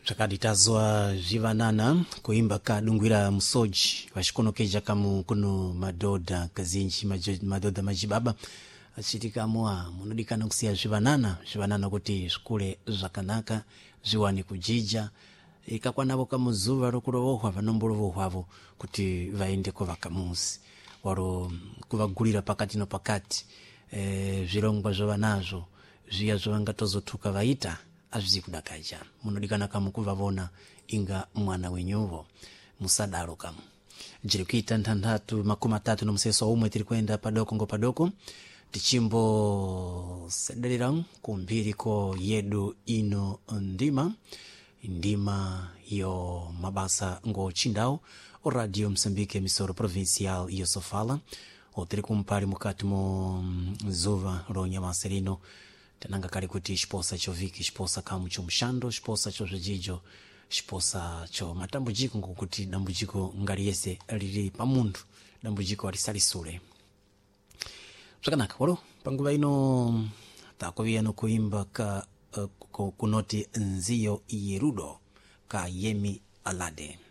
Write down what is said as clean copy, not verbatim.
Zvakaditazwa zvivanana kuimba kadungwira musoji vachikonokeja kamu kuno madhodha kazinji madhodha majibaba achitikamuwa munodikana kusiya zvivanana kuti zvikule zvakanaka zviwane kujija ikakwanavo kamuzuva rokurovohwa vanomborovohwavo kuti vaende kovakamuzi waro kuvagulira pakati nopakati zvirongwa zvavanazvo zviya zvavangatozotuka vaita azvizi kudakaja munodikana kamu kuvavona inga mwana wenyuvo musadaro kamu jiri kuita ntandatu makumi atatu nomuseso umwe tiri kuenda padoko ngopadoko tichimbo sederera kumbiriko yedu ino ndima yo mabasa ngo chindao o radio Msambike emisoro provincial iyo sofala o tiri kumpari mukati mo zuva ro nyamaserino tananga kali kuti xiposa choviki xiposa kamu chomushando xiposa chozvejijo xiposa cho matambujiko ngokuti dambujiko ngari yese riri pamundu dambujiko alisalisule zvakanaka walo panguva ino takovia nokuimba ka kunoti nziyo yerudo ka Yemi Alade.